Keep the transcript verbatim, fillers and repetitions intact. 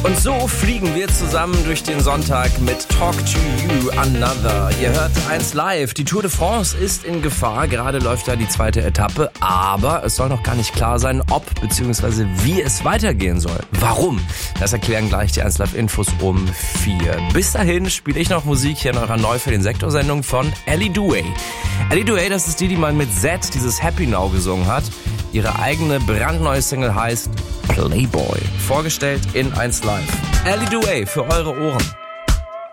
Und so fliegen wir zusammen durch den Sonntag mit Talk to You Another. Ihr hört eins live. Die Tour de France ist in Gefahr. Gerade läuft ja die zweite Etappe. Aber es soll noch gar nicht klar sein, ob bzw. wie es weitergehen soll. Warum? Das erklären gleich die eins live Infos um vier. Bis dahin spiele ich noch Musik hier in eurer Neu für den Sektor-Sendung von Ellie Duay. Ellie Duay, das ist die, die mal mit Z dieses Happy Now gesungen hat. Ihre eigene brandneue Single heißt Playboy. Vorgestellt in eins live. Ellie Duay für eure Ohren.